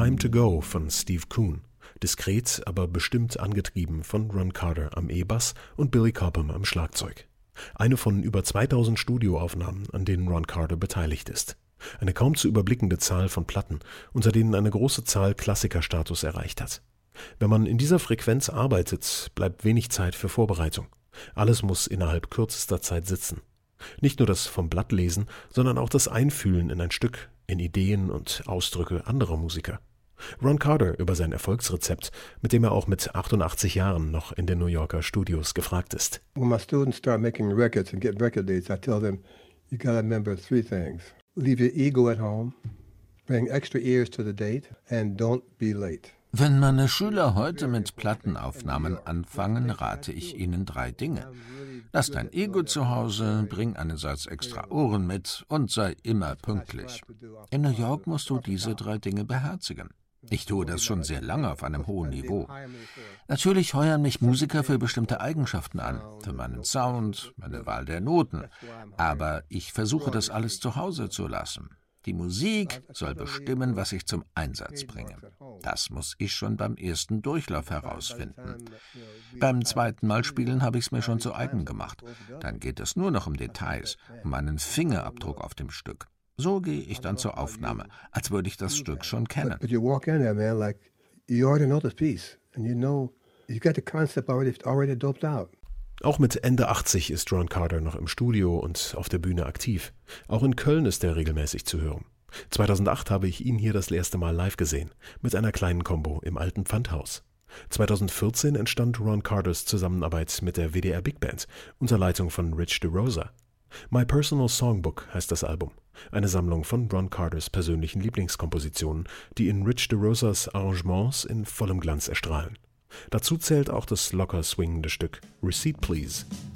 Time to Go von Steve Coon, diskret, aber bestimmt angetrieben von Ron Carter am E-Bass und Billy Cobham am Schlagzeug. Eine von über 2000 Studioaufnahmen, an denen Ron Carter beteiligt ist. Eine kaum zu überblickende Zahl von Platten, unter denen eine große Zahl Klassikerstatus erreicht hat. Wenn man in dieser Frequenz arbeitet, bleibt wenig Zeit für Vorbereitung. Alles muss innerhalb kürzester Zeit sitzen. Nicht nur das vom Blatt lesen, sondern auch das Einfühlen in ein Stück, in Ideen und Ausdrücke anderer Musiker. Ron Carter über sein Erfolgsrezept, mit dem er auch mit 88 Jahren noch in den New Yorker Studios gefragt ist. When my students start making records and get record dates, I tell them, you gotta remember 3 things. Leave your ego at home, bring extra ears to the date, and don't be late. Wenn meine Schüler heute mit Plattenaufnahmen anfangen, rate ich ihnen 3 Dinge. Lass dein Ego zu Hause, bring einen Satz extra Ohren mit und sei immer pünktlich. In New York musst du diese 3 Dinge beherzigen. Ich tue das schon sehr lange auf einem hohen Niveau. Natürlich heuern mich Musiker für bestimmte Eigenschaften an, für meinen Sound, meine Wahl der Noten. Aber ich versuche das alles zu Hause zu lassen. Die Musik soll bestimmen, was ich zum Einsatz bringe. Das muss ich schon beim ersten Durchlauf herausfinden. Beim zweiten Mal spielen habe ich es mir schon zu eigen gemacht. Dann geht es nur noch um Details, um einen Fingerabdruck auf dem Stück. So gehe ich dann zur Aufnahme, als würde ich das Stück schon kennen. But you walk in there, man, like you already know this piece. And you know, you got the concept already doped out. Auch mit Ende 80 ist Ron Carter noch im Studio und auf der Bühne aktiv. Auch in Köln ist er regelmäßig zu hören. 2008 habe ich ihn hier das erste Mal live gesehen, mit einer kleinen Combo im alten Pfandhaus. 2014 entstand Ron Carters Zusammenarbeit mit der WDR Big Band unter Leitung von Rich DeRosa. My Personal Songbook heißt das Album, eine Sammlung von Ron Carters persönlichen Lieblingskompositionen, die in Rich DeRosas Arrangements in vollem Glanz erstrahlen. Dazu zählt auch das locker swingende Stück Receipt Please.